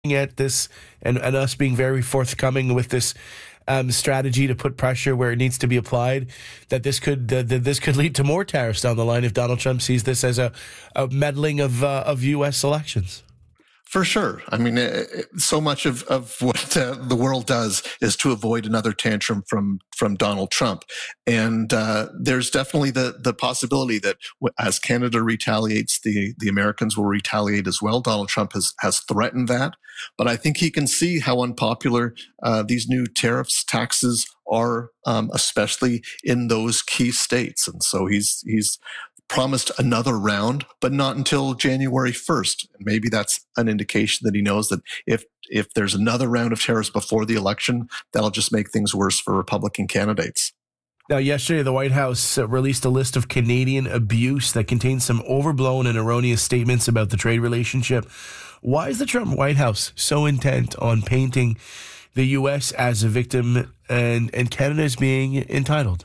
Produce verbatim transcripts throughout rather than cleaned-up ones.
at this and, and us being very forthcoming with this um, strategy to put pressure where it needs to be applied, that this could uh, that this could lead to more tariffs down the line if Donald Trump sees this as a, a meddling of uh, of U S elections? For sure. I mean, so much of, of what uh, the world does is to avoid another tantrum from, from Donald Trump. And uh, there's definitely the, the possibility that as Canada retaliates, the, the Americans will retaliate as well. Donald Trump has, has threatened that. But I think he can see how unpopular uh, these new tariffs, taxes are, um, especially in those key states. And so he's he's promised another round, but not until January first. And maybe that's an indication that he knows that if if there's another round of tariffs before the election, that'll just make things worse for Republican candidates. Now, yesterday, the White House released a list of Canadian abuse that contains some overblown and erroneous statements about the trade relationship. Why is the Trump White House so intent on painting the U S as a victim and, and Canada as being entitled?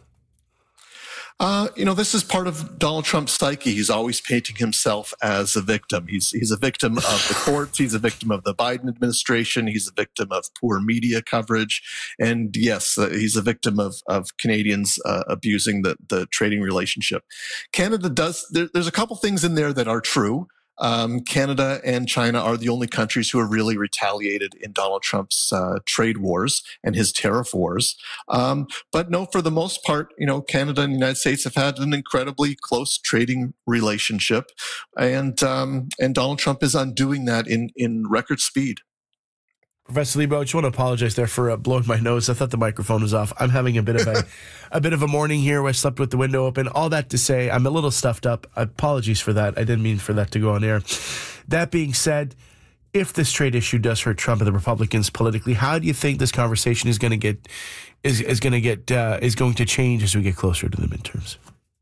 Uh, you know, this is part of Donald Trump's psyche. He's always painting himself as a victim. He's he's a victim of the courts. He's a victim of the Biden administration. He's a victim of poor media coverage. And yes, uh, he's a victim of of Canadians uh, abusing the, the trading relationship. Canada does, there, there's a couple things in there that are true. Um, Canada and China are the only countries who have really retaliated in Donald Trump's uh, trade wars and his tariff wars. Um, but no, for the most part, you know, Canada and the United States have had an incredibly close trading relationship, and um, and Donald Trump is undoing that in in record speed. Professor Lebow, I just want to apologize there for uh, blowing my nose. I thought the microphone was off. I'm having a bit of a, a bit of a morning here where I slept with the window open. All that to say, I'm a little stuffed up. Apologies for that. I didn't mean for that to go on air. That being said, if this trade issue does hurt Trump and the Republicans politically, how do you think this conversation is going to get is is going to get uh, is going to change as we get closer to the midterms?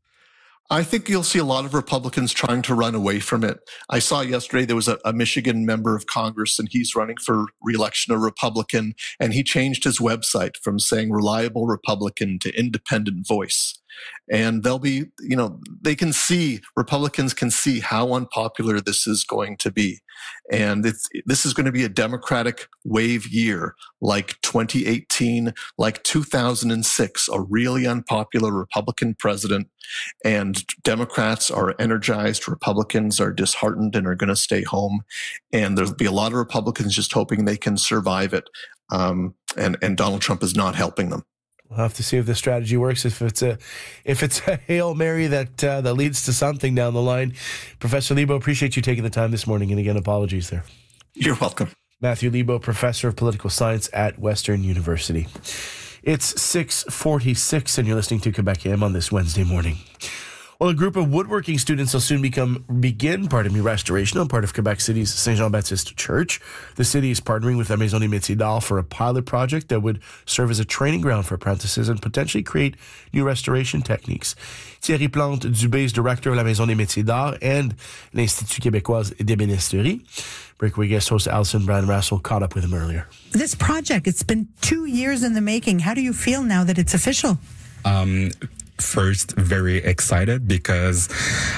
I think you'll see a lot of Republicans trying to run away from it. I saw yesterday there was a, a Michigan member of Congress, and he's running for re-election, a Republican, and he changed his website from saying reliable Republican to independent voice. And they'll be, you know, they can see, Republicans can see how unpopular this is going to be. And it's, this is going to be a Democratic wave year, like twenty eighteen, like two thousand six, a really unpopular Republican president. And Democrats are energized, Republicans are disheartened and are going to stay home. And there'll be a lot of Republicans just hoping they can survive it. Um, and, and Donald Trump is not helping them. We'll have to see if the strategy works. If it's a, if it's a Hail Mary that uh, that leads to something down the line. Professor Lebow, appreciate you taking the time this morning. And again, apologies there. You're welcome. Matthew Lebow, professor of political science at Western University. It's six forty-six, and you're listening to Quebec A M on this Wednesday morning. Well, a group of woodworking students will soon become begin, pardon me, restoration on part of Quebec City's Saint Jean-Baptiste Church. The city is partnering with la Maison des Métiers d'Art for a pilot project that would serve as a training ground for apprentices and potentially create new restoration techniques. Thierry Plante-Dubé is director of la Maison des Métiers d'Art and l'Institut Québécois d'Ébénisterie. Breakaway guest host Alison Brand-Russell caught up with him earlier. This project, it's been two years in the making. How do you feel now that it's official? Um... First, very excited because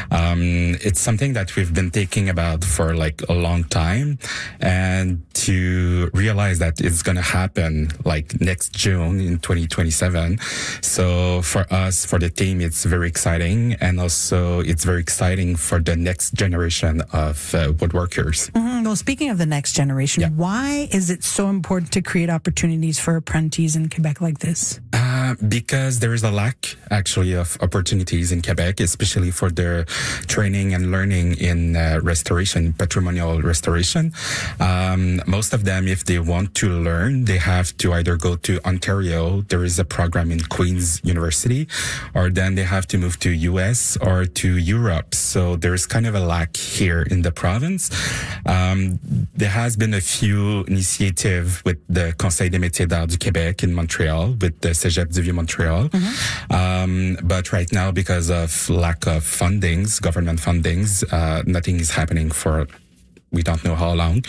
um, it's something that we've been thinking about for like a long time, and to realize that it's going to happen like next June in twenty twenty-seven. So for us, for the team, it's very exciting, and also it's very exciting for the next generation of uh, woodworkers. Mm-hmm. Well, speaking of the next generation, yeah. Why is it so important to create opportunities for apprentices in Quebec like this? Uh, because there is a lack, actually, of opportunities in Quebec, especially for their training and learning in uh, restoration, patrimonial restoration. Um, most of them, if they want to learn, they have to either go to Ontario. There is a program in Queen's University, or then they have to move to U S or to Europe. So there's kind of a lack here in the province. Um, there has been a few initiatives with the Conseil des métiers d'art du Québec in Montreal, with the Cégep du Vieux-Montréal. Mm-hmm. Um, but right now, because of lack of fundings, government fundings, uh, nothing is happening for we don't know how long.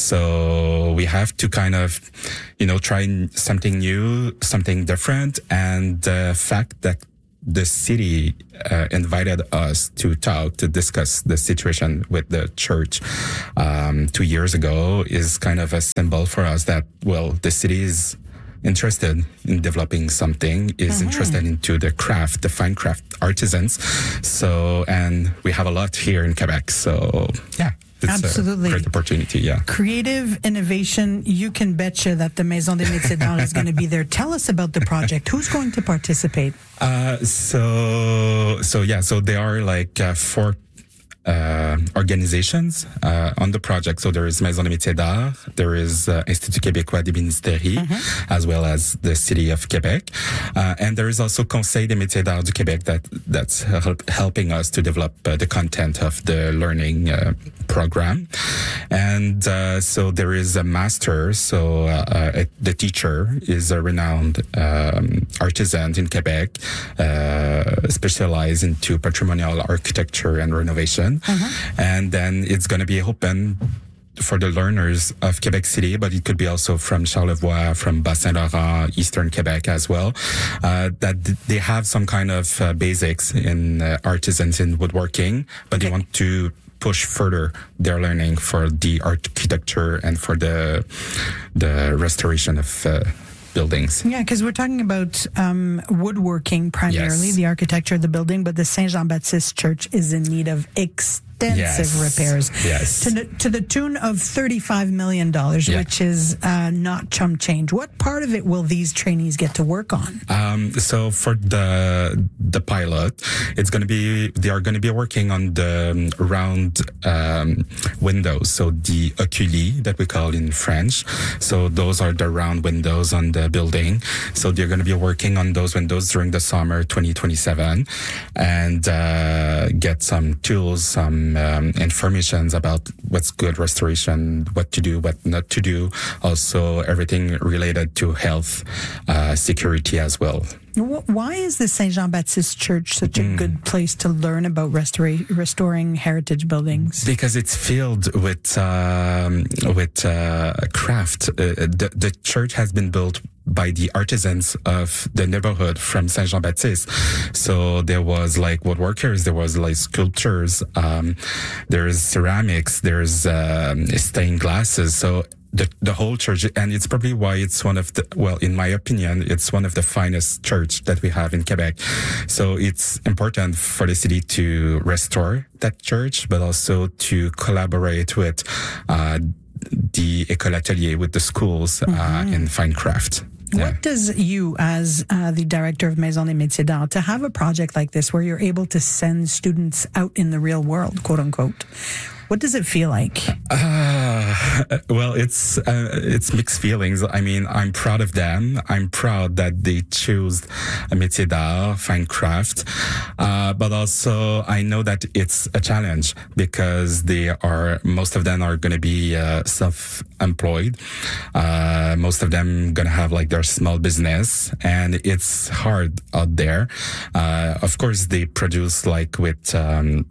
So we have to kind of, you know, try something new, something different. And the fact that the city uh, invited us to talk, to discuss the situation with the church um, two years ago is kind of a symbol for us that, well, the city is interested in developing something, is mm-hmm. interested into the craft, the fine craft artisans. So, and we have a lot here in Quebec. So, yeah. It's Absolutely. a great opportunity, yeah. Creative innovation, you can betcha that the Maison des Métiers d'Art is going to be there. Tell us about the project. Who's going to participate? Uh, so, so yeah, so there are like uh, four uh, organizations uh, on the project. So there is Maison des Métiers d'Art, there is uh, Institut Québécois d'Ébénisterie, mm-hmm. as well as the City of Quebec. Uh, and there is also Conseil des Métiers d'Art du Québec that, that's help, helping us to develop uh, the content of the learning uh, program. And uh, so there is a master. So uh, uh, the teacher is a renowned um, artisan in Quebec, uh, specialized into patrimonial architecture and renovation. Mm-hmm. And then it's going to be open for the learners of Quebec City, but it could be also from Charlevoix, from Bas-Saint-Laurent, Eastern Quebec as well, uh, that they have some kind of uh, basics in uh, artisans in woodworking, but okay. they want to push further their learning for the architecture and for the the restoration of uh, buildings. Yeah, because we're talking about um, woodworking primarily, yes. the architecture of the building, but the Saint Jean-Baptiste Church is in need of extensive yes. repairs. Yes. To the, to the tune of thirty-five million dollars, yeah. which is uh, not chump change. What part of it will these trainees get to work on? Um, so for the the pilot, it's going to be, they are going to be working on the round um, windows. So the oculi that we call in French. So those are the round windows on the building. So they're going to be working on those windows during the summer twenty twenty-seven and uh, get some tools, some um, informations about what's good restoration, what to do, what not to do. Also everything related to health, uh, security as well. Why is the Saint Jean-Baptiste Church such a mm. good place to learn about restora- restoring heritage buildings? Because it's filled with um, with uh, craft. Uh, the, the church has been built by the artisans of the neighborhood from Saint Jean-Baptiste. So there was like woodworkers, there was like sculptures, um, there's ceramics, there's um, stained glasses. So The, the whole church, and it's probably why it's one of the, well, in my opinion, it's one of the finest church that we have in Quebec. So it's important for the city to restore that church, but also to collaborate with uh, the École Atelier, with the schools mm-hmm. uh, in fine craft. Yeah. What does you, as uh, the director of Maison des Métiers d'Art, to have a project like this where you're able to send students out in the real world, quote unquote, what does it feel like? Uh, well, it's uh, it's mixed feelings. I mean, I'm proud of them. I'm proud that they choose a métier d'art, fine craft. Uh, but also, I know that it's a challenge because they are, most of them are going to be uh, self-employed. Uh, most of them going to have like their small business, and it's hard out there. Uh, of course, they produce like with, um,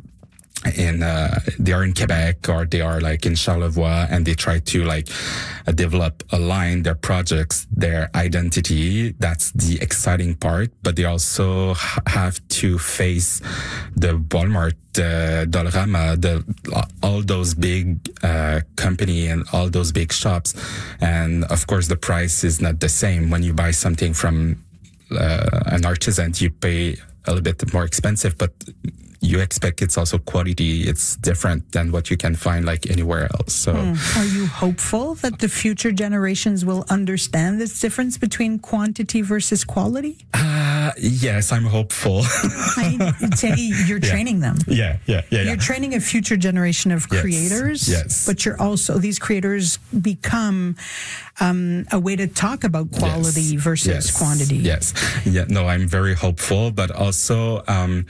in uh they are in Quebec or they are like in Charlevoix, and they try to like uh, develop, align their projects, their identity. That's the exciting part, but they also ha- have to face the Walmart, uh, Dollarama, the all those big uh company and all those big shops, and of course the price is not the same. When you buy something from uh, an artisan, you pay a little bit more expensive, but you expect it's also quality. It's different than what you can find like anywhere else. So, mm. Are you hopeful that the future generations will understand this difference between quantity versus quality? Uh, yes, I'm hopeful. I, Teddy, you're yeah. training them. Yeah, yeah, yeah. You're yeah. training a future generation of yes. creators. Yes. But you're also, these creators become um, a way to talk about quality yes. versus yes. quantity. Yes. Yeah. No, I'm very hopeful, but also, um,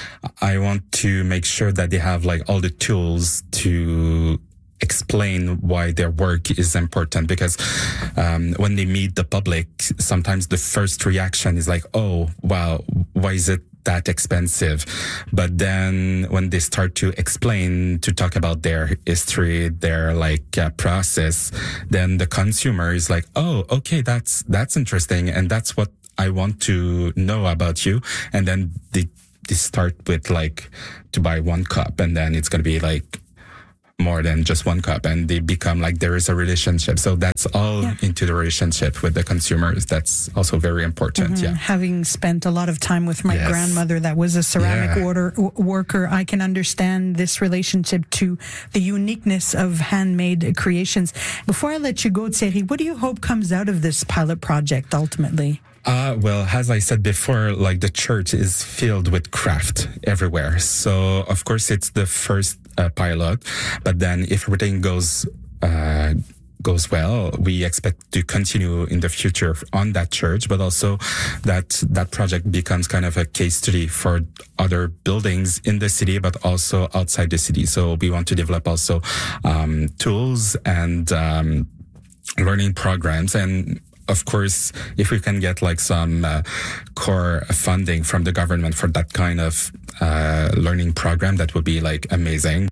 I want to make sure that they have like all the tools to explain why their work is important, because um, when they meet the public, sometimes the first reaction is like, oh, wow, why is it that expensive? But then when they start to explain, to talk about their history, their like uh, process, then the consumer is like, oh, okay, that's, that's interesting. And that's what I want to know about you. And then they, they start with like to buy one cup, and then it's going to be like more than just one cup, and they become like there is a relationship. So that's all yeah. into the relationship with the consumers. That's also very important. Mm-hmm. Yeah. Having spent a lot of time with my yes. grandmother that was a ceramic yeah. order, w- worker, I can understand this relationship to the uniqueness of handmade creations. Before I let you go, Thierry, what do you hope comes out of this pilot project ultimately? Uh, well, as I said before, like the church is filled with craft everywhere. So, of course, it's the first uh, pilot. But then if everything goes, uh, goes well, we expect to continue in the future on that church, but also that that project becomes kind of a case study for other buildings in the city, but also outside the city. So we want to develop also, um, tools and, um, learning programs. And of course, if we can get like some uh, core funding from the government for that kind of uh, learning program, that would be like amazing.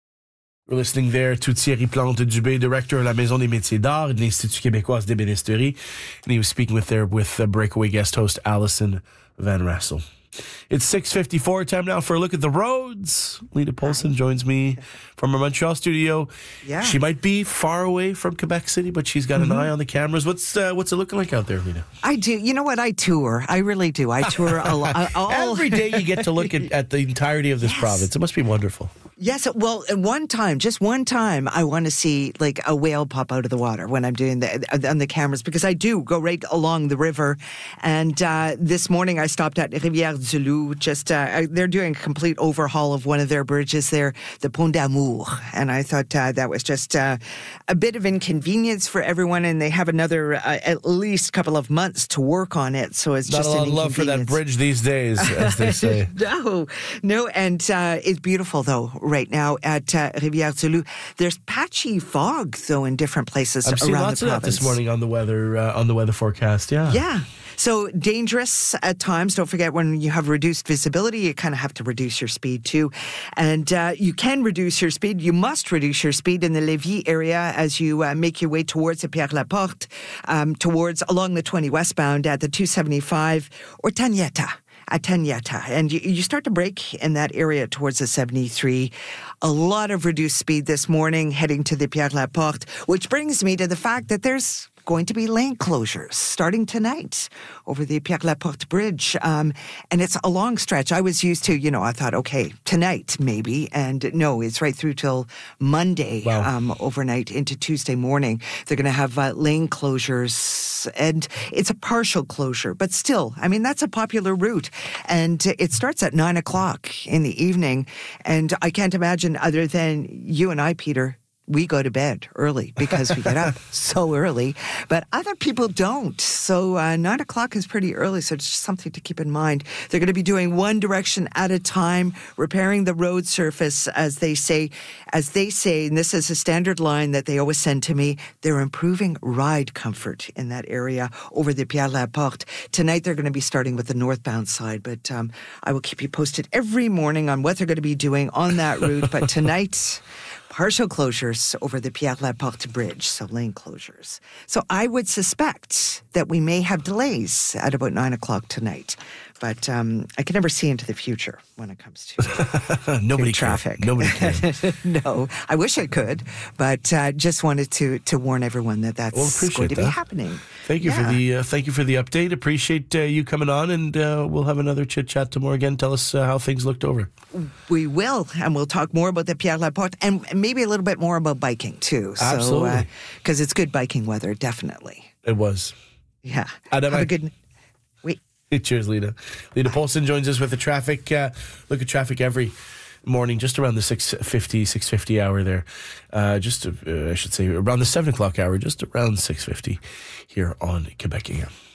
We're listening there to Thierry Plante-Dubé, director of la Maison des Métiers d'Art, de l'Institut québécois d'ébénisterie, and he was speaking with there with uh, breakaway guest host Alison Van Rassel. It's six fifty-four, time now for a look at the roads. Lita Polson joins me from our Montreal studio. Yeah. She might be far away from Quebec City, but she's got mm-hmm. an eye on the cameras. What's uh, what's it looking like out there, Lita? I do. You know what? I tour. I really do. I tour a lot. Every day you get to look at, at the entirety of this yes. province. It must be wonderful. Yes. Well, one time, just one time, I want to see like a whale pop out of the water when I'm doing the on the cameras, because I do go right along the river. And uh, this morning I stopped at Rivière-du-Loup. Just uh, they're doing a complete overhaul of one of their bridges there, the Pont d'Amour. And I thought uh, that was just uh, a bit of inconvenience for everyone. And they have another uh, at least couple of months to work on it. So it's not just a lot an of love for that bridge these days, as they say. no, no. And uh, it's beautiful though. Right now at uh, Rivière-du-Loup. There's patchy fog, though, in different places I've around seen lots the of province. that this morning on the weather uh, on the weather forecast. Yeah, yeah. So dangerous at times. Don't forget, when you have reduced visibility, you kind of have to reduce your speed too. And uh, you can reduce your speed. You must reduce your speed in the Lévis area as you uh, make your way towards the Pierre-Laporte, um, towards along the twenty westbound at the two seventy-five or Tanieta. At Tanieta, and you, you start to break in that area towards the seventy-three. A lot of reduced speed this morning heading to the Pierre-Laporte, which brings me to the fact that there's going to be lane closures starting tonight over the Pierre-Laporte Bridge. Um, and it's a long stretch. I was used to, you know, I thought, okay, tonight maybe. And no, it's right through till Monday, wow. um, overnight into Tuesday morning. They're going to have uh, lane closures, and it's a partial closure. But still, I mean, that's a popular route. And it starts at nine o'clock in the evening. And I can't imagine, other than you and I, Peter, we go to bed early because we get up so early, but other people don't. So uh, nine o'clock is pretty early, so it's just something to keep in mind. They're going to be doing one direction at a time, repairing the road surface, as they say, as they say, and this is a standard line that they always send to me, they're improving ride comfort in that area over the Pierre-Laporte. Tonight, they're going to be starting with the northbound side, but um, I will keep you posted every morning on what they're going to be doing on that route. But tonight, partial closures over the Pierre-Laporte Bridge, so lane closures. So I would suspect that we may have delays at about nine o'clock tonight. But um, I can never see into the future when it comes to, Nobody to traffic. Can. Nobody can. No, I wish I could, but uh, just wanted to to warn everyone that that's well, going to that. be happening. Thank you yeah. for the uh, thank you for the update. Appreciate uh, you coming on, and uh, we'll have another chit chat tomorrow again. Tell us uh, how things looked over. We will, and we'll talk more about the Pierre-Laporte, and maybe a little bit more about biking too. Absolutely, because so, uh, it's good biking weather, definitely. It was. Yeah. Adam, have a good. Wait. Cheers, Lita. Lita Polson joins us with the traffic. Uh, look at traffic every morning, just around the six fifty, six fifty hour there. Uh, just, uh, I should say, around the seven o'clock hour, just around six fifty here on Quebec A M.